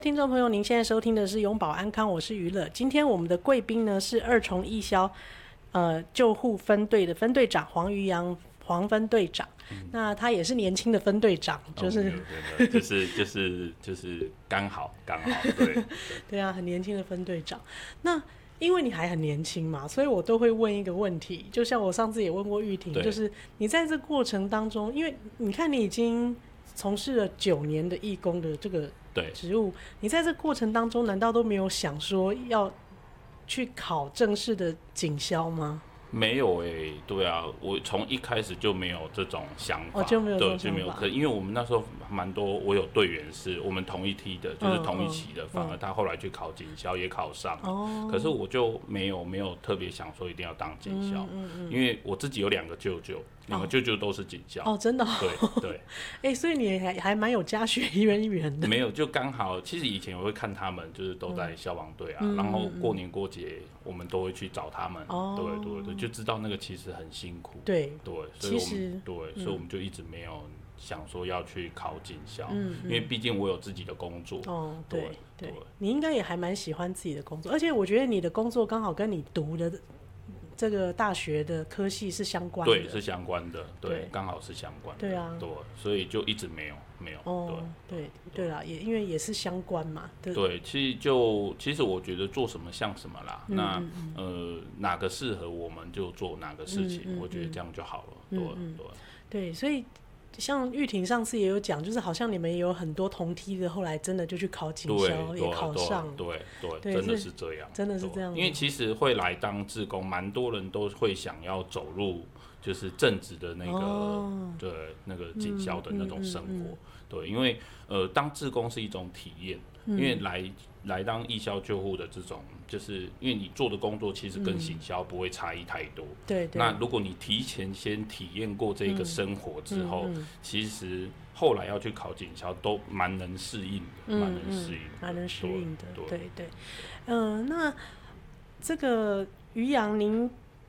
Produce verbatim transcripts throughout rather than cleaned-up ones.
听众朋友，您现在收听的是永保安康，我是娱乐。今天我们的贵宾呢是二重义消呃救护分队的分队长黄于洋黄分队长、嗯，那他也是年轻的分队长，就是、哦、 对对对就是就是就是刚好刚好对对对啊，很年轻的分队长。那因为你还很年轻嘛，所以我都会问一个问题，就像我上次也问过玉婷，就是你在这过程当中，因为你看你已经从事了九年的义工的这个职务，你在这过程当中难道都没有想说要去考正式的警消吗？ 没有诶、欸，对啊，我从一开始就没有这种想法， 哦、就没有这种想法，对，就没有。可因为我们那时候蛮多，我有队员是我们同一梯的，就是同一期的，嗯、反而他后来去考警消也考上了、哦，可是我就没有没有特别想说一定要当警消、嗯嗯嗯，因为我自己有两个舅舅。两个舅舅都是警消哦， 真的、哦， 对对， 哎、欸，所以你还还蛮有家学渊源的。 没有，就刚好，其实以前我会看他们，就是都在消防队啊、嗯，然后过年过节我们都会去找他们，嗯、对对对，就知道那个其实很辛苦， 对对，所以我们对、嗯，所以我们就一直没有想说要去考警消、嗯嗯，因为毕竟我有自己的工作，哦，对对, 对，你应该也还蛮喜欢自己的工作，而且我觉得你的工作刚好跟你读的这个大学的科系是相关的， 对，是相关的，对，刚好是相关的， 对啊， 对，所以就一直没有没有， 哦，对对啦，也因为也是相关嘛，对， 对，其实就其实我觉得做什么像什么啦，嗯、那、嗯、呃哪个适合我们就做哪个事情，嗯嗯、我觉得这样就好了，嗯、对、嗯、对对，所以。像玉婷上次也有讲，就是好像你们也有很多同梯的，后来真的就去考警消，也考上， 对 对, 对, 对，真的是这样， 真的是这样。 因为其实会来当志工，蛮多人都会想要走入就是正职的那个，哦、对那个警消的那种生活，嗯嗯嗯、对，因为呃当志工是一种体验，嗯、因为来来当义消救护的这种，就是因为你做的工作其实跟警消不会差异太多， 嗯、对, 对。 那如果你提前先体验过这个生活之后，嗯嗯嗯、其实后来要去考警消都蛮能适应的，蛮、嗯、能适应， 蛮能适应的，对 对, 对。嗯、呃，那这个于洋，您，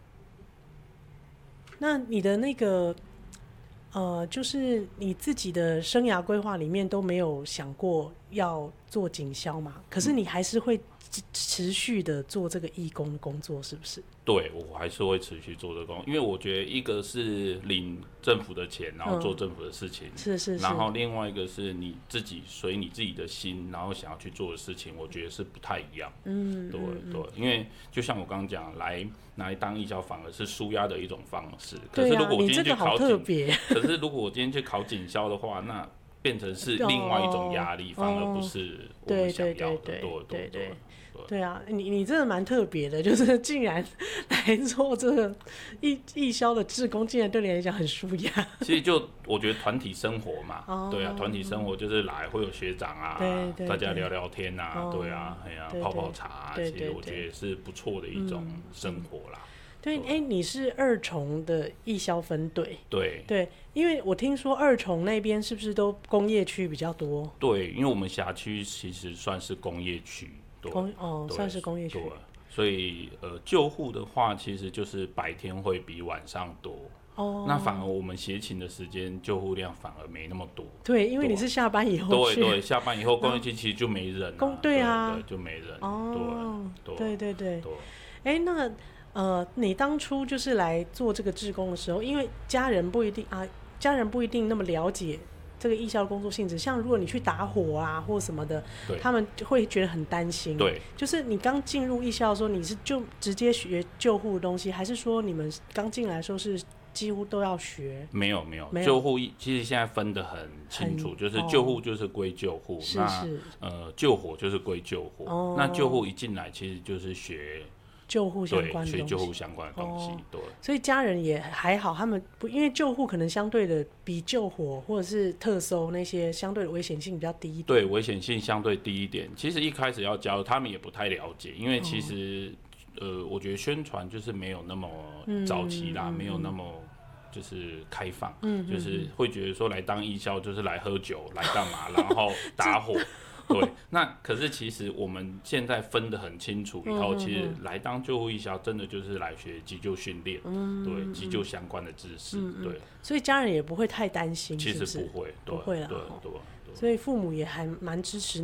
那你的那个。呃，就是你自己的生涯规划里面都没有想过要做警消嘛？可是你还是会持续的做这个义工的工作，是不是？ 对，我还是会持续做这个工作，因为我觉得一个是领政府的钱，然后做政府的事情，嗯、 是是是， 然后另外一个是你自己随你自己的心，然后想要去做的事情，我觉得是不太一样。嗯，对对，因为就像我刚刚讲，来拿来当义消反而是舒压的一种方式。可是如果我今天去考警，可是如果我今天去考警消的话，那变成是另外一种压力，哦、反而不是我们想要的。对对对对对对。 对啊，你你真的蛮特别的，就是竟然来做这个义义消的志工，竟然对你来讲很舒压。 其实就我觉得团体生活嘛，哦、对啊，团体生活就是来会有学长啊，对对对，大家聊聊天啊，哦、对啊，哎呀、啊，泡泡茶、啊，对对对，其实我觉得也是不错的一种生活啦。嗯嗯、 对，哎、欸，你是二重的义消分队， 对对，因为我听说二重那边是不是都工业区比较多？ 对，因为我们辖区其实算是工业区。 工哦，算是工业区， 所以呃，救护的话，其实就是白天会比晚上多。哦，那反而我们协勤的时间救护量反而没那么多。 对，因为你是下班以后去。 对对，下班以后工业区其实就没人、啊。 对啊， 对，就没人。 哦， 对对对对对。哎，那呃，你当初就是来做这个志工的时候，因为家人不一定啊，家人不一定那么了解。这个义消工作性质，像如果你去打火啊或什么的，他们会觉得很担心。 对， 就是你刚进入义消的时候，你是就直接学救护的东西，还是说你们刚进来的时候是几乎都要学？ 没有没有，救护其实现在分得很清楚，就是救护就是归救护， 是是， 呃救火就是归救火。哦，那救护一进来其实就是学。 救护相关的东西， 学救护相关的东西，哦、对， 所以家人也还好，他们不因为救护可能相对的比救火或者是特搜那些相对的危险性比较低一点， 对，危险性相对低一点。其实一开始要教他们也不太了解，因为其实、哦、呃，我觉得宣传就是没有那么早期啦，嗯、没有那么就是开放，嗯、就是会觉得说来当义消就是来喝酒来干嘛，然后打火。对，那可是其实我们现在分得很清楚以后，嗯、其实来当救护义消真的就是来学急救训练，嗯、对急救相关的知识，嗯、对， 所以家人也不会太担心， 其实不会， 不会啦， 对对对， 所以父母也还蛮支持你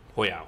会啊